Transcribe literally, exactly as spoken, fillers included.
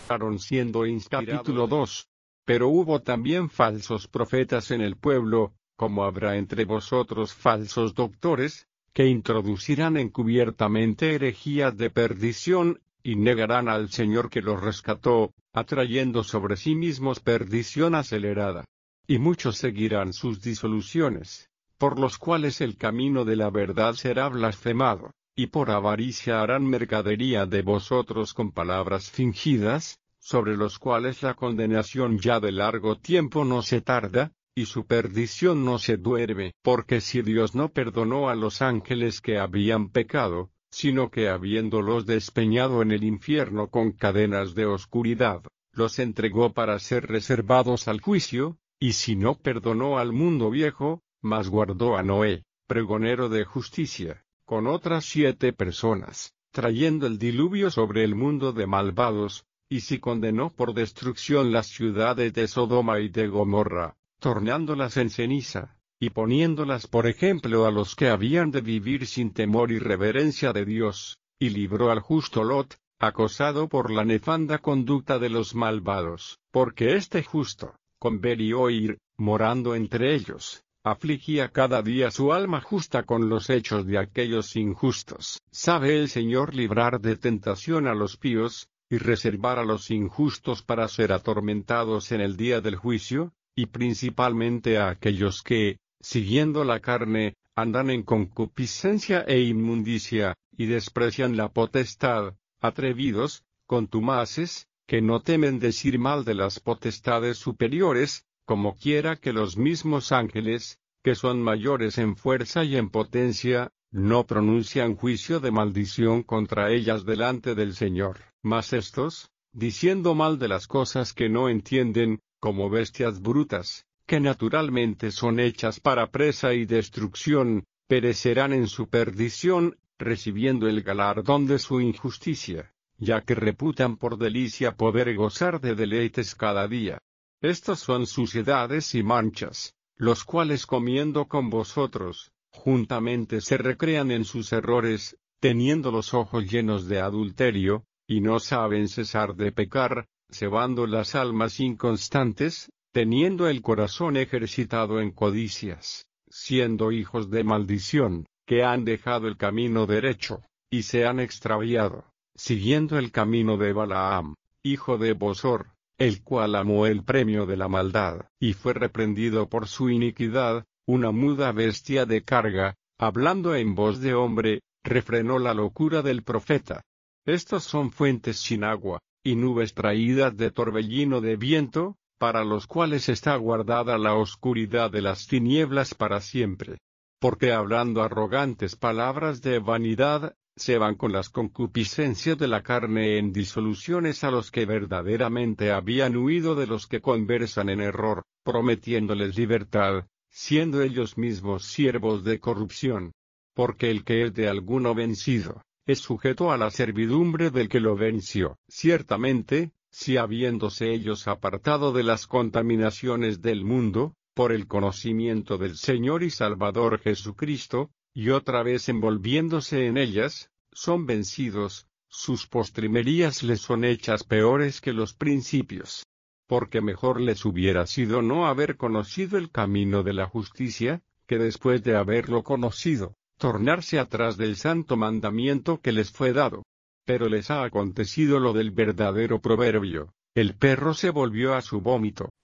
mostraron siendo inspirados. Capítulo dos. Pero hubo también falsos profetas en el pueblo, como habrá entre vosotros falsos doctores, que introducirán encubiertamente herejías de perdición, y negarán al Señor que los rescató, atrayendo sobre sí mismos perdición acelerada. Y muchos seguirán sus disoluciones, por los cuales el camino de la verdad será blasfemado, y por avaricia harán mercadería de vosotros con palabras fingidas, sobre los cuales la condenación ya de largo tiempo no se tarda, y su perdición no se duerme. Porque si Dios no perdonó a los ángeles que habían pecado, sino que habiéndolos despeñado en el infierno con cadenas de oscuridad, los entregó para ser reservados al juicio, y si no perdonó al mundo viejo, mas guardó a Noé, pregonero de justicia, con otras siete personas, trayendo el diluvio sobre el mundo de malvados, y si condenó por destrucción las ciudades de Sodoma y de Gomorra, tornándolas en ceniza, y poniéndolas por ejemplo a los que habían de vivir sin temor y reverencia de Dios, y libró al justo Lot, acosado por la nefanda conducta de los malvados, porque este justo, con ver y oír, morando entre ellos, afligía cada día su alma justa con los hechos de aquellos injustos. Sabe el Señor librar de tentación a los píos, y reservar a los injustos para ser atormentados en el día del juicio, y principalmente a aquellos que, siguiendo la carne, andan en concupiscencia e inmundicia, y desprecian la potestad, atrevidos, contumaces, que no temen decir mal de las potestades superiores, como quiera que los mismos ángeles, que son mayores en fuerza y en potencia, no pronuncian juicio de maldición contra ellas delante del Señor. Mas estos, diciendo mal de las cosas que no entienden, como bestias brutas, que naturalmente son hechas para presa y destrucción, perecerán en su perdición, recibiendo el galardón de su injusticia, ya que reputan por delicia poder gozar de deleites cada día. Estos son suciedades y manchas, los cuales comiendo con vosotros, juntamente se recrean en sus errores, teniendo los ojos llenos de adulterio, y no saben cesar de pecar, cebando las almas inconstantes, teniendo el corazón ejercitado en codicias, siendo hijos de maldición, que han dejado el camino derecho, y se han extraviado, siguiendo el camino de Balaam, hijo de Bosor, el cual amó el premio de la maldad, y fue reprendido por su iniquidad, una muda bestia de carga, hablando en voz de hombre, refrenó la locura del profeta. Estos son fuentes sin agua, y nubes traídas de torbellino de viento, para los cuales está guardada la oscuridad de las tinieblas para siempre. Porque hablando arrogantes palabras de vanidad, se van con las concupiscencias de la carne en disoluciones a los que verdaderamente habían huido de los que conversan en error, prometiéndoles libertad, siendo ellos mismos siervos de corrupción. Porque el que es de alguno vencido, es sujeto a la servidumbre del que lo venció. Ciertamente, si habiéndose ellos apartado de las contaminaciones del mundo, por el conocimiento del Señor y Salvador Jesucristo, y otra vez envolviéndose en ellas, son vencidos, sus postrimerías les son hechas peores que los principios. Porque mejor les hubiera sido no haber conocido el camino de la justicia, que después de haberlo conocido, tornarse atrás del santo mandamiento que les fue dado. Pero les ha acontecido lo del verdadero proverbio, el perro se volvió a su vómito,